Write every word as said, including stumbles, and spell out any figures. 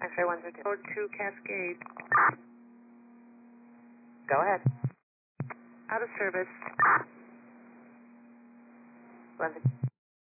X-ray one two two. Oh, two Cascade. Go ahead. Out of service. One,